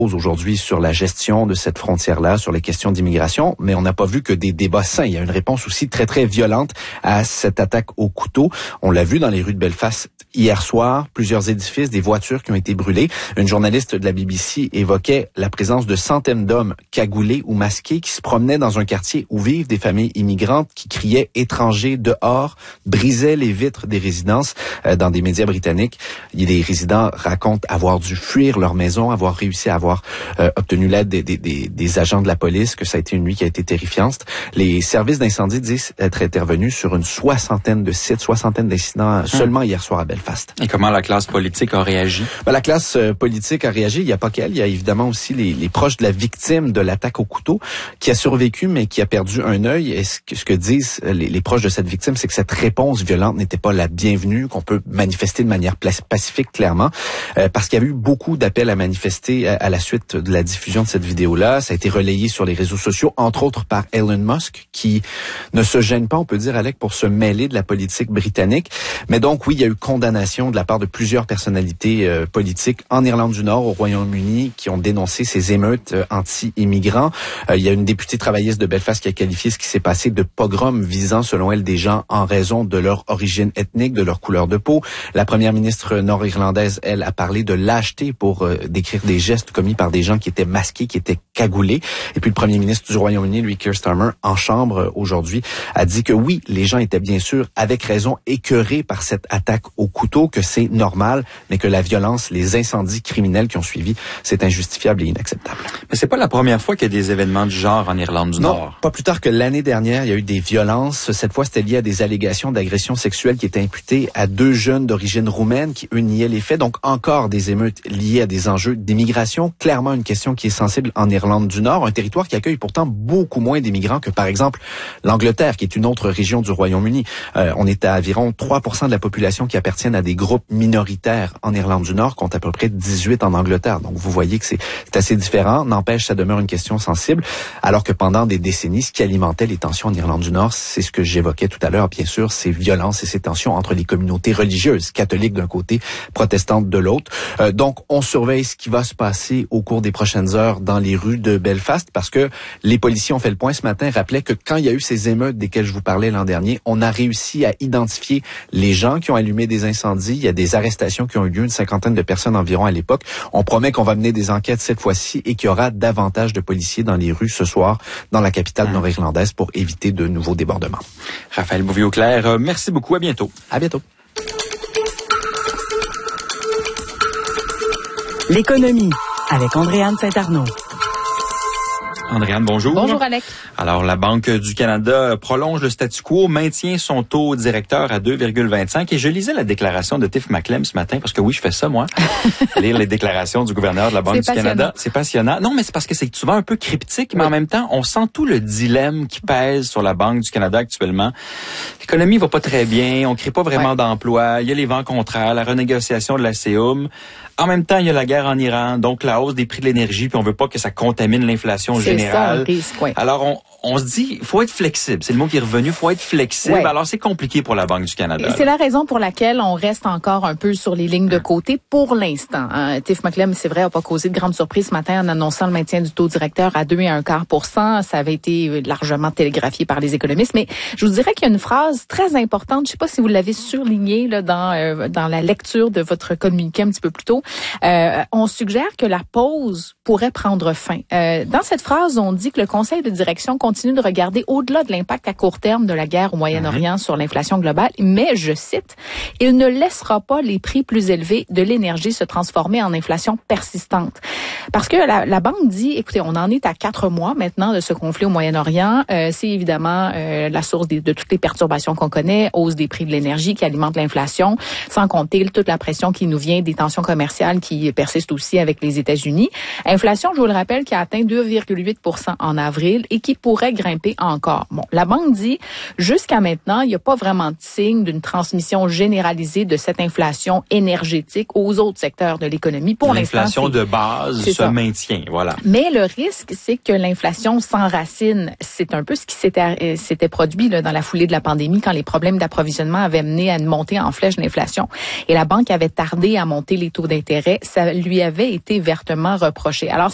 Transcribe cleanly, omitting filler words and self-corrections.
aujourd'hui sur la gestion de cette frontière-là, sur les questions d'immigration, mais on n'a pas vu que des débats sains. Il y a une réponse aussi très, très violente à cette attaque au couteau. On l'a vu dans les rues de Belfast hier soir, plusieurs édifices, des voitures qui ont été brûlées. Une journaliste de la BBC évoquait la présence de centaines d'hommes cagoulés ou masqués qui se promenaient dans un quartier où vivent des familles immigrantes, qui criaient « étrangers dehors », brisaient les vitres des résidences. Dans des médias britanniques, les résidents racontent avoir dû fuir leur maison, avoir réussi à avoir obtenu l'aide des agents de la police, que ça a été une nuit qui a été terrifiante. Les services d'incendie disent être intervenus sur une soixantaine de sites, soixantaine d'incidents seulement hier soir à Belfast. Et comment la classe politique a réagi? La classe politique a réagi. Il n'y a pas qu'elle. Il y a évidemment aussi les proches de la victime de l'attaque au couteau qui a survécu, mais qui a perdu un œil. Et ce que disent les proches de cette victime, c'est que cette réponse violente n'était pas la bienvenue, qu'on peut manifester de manière pacifique, clairement, parce qu'il y a eu beaucoup d'appels à manifester à la suite de la diffusion de cette vidéo-là. Ça a été relayé sur les réseaux sociaux, entre autres par Elon Musk, qui ne se gêne pas, on peut dire, Alec, pour se mêler de la politique britannique. Mais donc, oui, il y a eu condamnation de la part de plusieurs personnalités politiques en Irlande du Nord, au Royaume-Uni, qui ont dénoncé ces émeutes anti-immigrants. Il y a une députée travailliste de Belfast qui a qualifié ce qui s'est passé de pogrom visant, selon elle, des gens en raison de leur origine ethnique, de leur couleur de peau. La première ministre nord-irlandaise, elle, a parlé de lâcheté pour décrire des gestes commis par des gens qui étaient masqués, qui étaient cagoulés. Et puis le premier ministre du Royaume-Uni, lui, Keir Starmer, en chambre aujourd'hui, a dit que oui, les gens étaient bien sûr, avec raison, écœurés par cette attaque au couteau, que c'est normal, mais que la violence, les incendies criminels qui ont suivi, c'est injustifiable et inacceptable. Mais c'est pas la première fois qu'il y a des événements du genre en Irlande du Nord. Non, pas plus tard que l'année dernière, il y a eu des violences. Cette fois, c'était lié à des allégations d'agression sexuelle qui étaient imputées à deux jeunes d'origine roumaine qui, eux, niaient les faits. Donc, encore des émeutes liées à des enjeux d'immigration. Clairement, une question qui est sensible en Irlande du Nord, un territoire qui accueille pourtant beaucoup moins d'immigrants que, par exemple, l'Angleterre, qui est une autre région du Royaume-Uni. On est à environ 3% de la population qui appartiennent à des groupes minoritaires en Irlande du Nord, contre à peu près 18 en Angleterre. Donc, vous voyez que c'est assez différent. N'empêche, ça demeure une question sensible, alors que pendant des décennies, ce qui alimentait les tensions en Irlande du Nord, c'est ce que j'évoquais tout à l'heure, bien sûr, ces violences et ces tensions entre les communautés religieuses, catholiques d'un côté, protestantes de l'autre. Donc, on surveille ce qui va se passer au cours des prochaines heures dans les rues de Belfast, parce que les policiers ont fait le point ce matin, rappelaient que quand il y a eu ces émeutes desquelles je vous parlais l'an dernier, on a réussi à identifier les gens qui ont allumé des incendies. Il y a des arrestations qui ont eu lieu, une cinquantaine de personnes environ à l'époque. On promet qu'on va mener des enquêtes cette fois-ci et qu'il y aura davantage de policiers dans les rues ce soir dans la capitale nord-irlandaise pour éviter de nouveaux débordements. Raphaël Bouvier-Auclair, merci beaucoup. À bientôt. À bientôt. L'économie avec Andréane Saint-Arnaud. Andréane, bonjour. Bonjour, Alec. Alors, la Banque du Canada prolonge le statu quo, maintient son taux directeur à 2,25. Et je lisais la déclaration de Tiff Macklem ce matin, parce que oui, je fais ça, moi. Lire les déclarations du gouverneur de la Banque du Canada. C'est passionnant. Non, mais c'est parce que c'est souvent un peu cryptique, mais en même temps, on sent tout le dilemme qui pèse sur la Banque du Canada actuellement. L'économie va pas très bien, on crée pas vraiment d'emplois, il y a les vents contraires, la renégociation de la CEUM. En même temps, il y a la guerre en Iran, donc la hausse des prix de l'énergie, puis on veut pas que ça contamine l'inflation générale. C'est ça, le risque, oui. Alors, on se dit, il faut être flexible. C'est le mot qui est revenu, il faut être flexible. Ouais. Alors, c'est compliqué pour la Banque du Canada. C'est la raison pour laquelle on reste encore un peu sur les lignes de côté pour l'instant. Tiff Macklem, c'est vrai, n'a pas causé de grande surprise ce matin en annonçant le maintien du taux directeur à 2,25%. Ça avait été largement télégraphié par les économistes. Mais je vous dirais qu'il y a une phrase très importante. Je sais pas si vous l'avez surlignée là, dans la lecture de votre communiqué un petit peu plus tôt. On suggère que la pause pourrait prendre fin. Dans cette phrase, on dit que le conseil de direction continue de regarder au-delà de l'impact à court terme de la guerre au Moyen-Orient sur l'inflation globale, mais, je cite, « il ne laissera pas les prix plus élevés de l'énergie se transformer en inflation persistante ». Parce que la Banque dit, écoutez, on en est à 4 mois maintenant de ce conflit au Moyen-Orient. C'est évidemment la source de toutes les perturbations qu'on connaît, hausse des prix de l'énergie qui alimente l'inflation, sans compter toute la pression qui nous vient des tensions commerciales qui persistent aussi avec les États-Unis. Inflation, je vous le rappelle, qui a atteint 2,8% en avril et qui pourrait grimper encore. Bon, la Banque dit, jusqu'à maintenant, il n'y a pas vraiment de signe d'une transmission généralisée de cette inflation énergétique aux autres secteurs de l'économie. Pour l'instant, l'inflation de base se maintient, voilà. Mais le risque, c'est que l'inflation s'enracine. C'est un peu ce qui s'était produit là, dans la foulée de la pandémie, quand les problèmes d'approvisionnement avaient mené à une montée en flèche de l'inflation. Et la Banque avait tardé à monter les taux d'intérêt. Ça lui avait été vertement reproché. Alors,